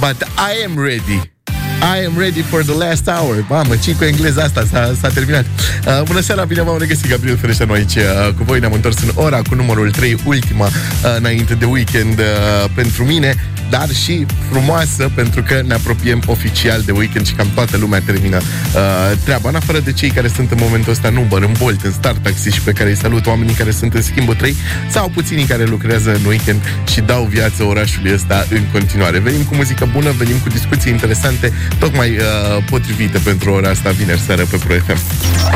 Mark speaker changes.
Speaker 1: But I am ready. I am ready for the last hour. Mamă, ce cu engleza asta, s-a terminat. Bună seara, bine v-am regăsit, Gabriel Fereșanu aici cu voi. Ne-am întors în ora cu numărul 3, ultima înainte de weekend pentru mine, dar și frumoasă, pentru că ne apropiem oficial de weekend și cam toată lumea termină treaba, în afară de cei care sunt în momentul ăsta în Uber, în Bolt, în Star Taxi și pe care îi salut, oamenii care sunt în schimbul 3 sau puținii care lucrează în weekend și dau viață orașului ăsta în continuare. Venim cu muzică bună, venim cu discuții interesante, tocmai potrivite pentru ora asta, vineri seară pe Pro FM.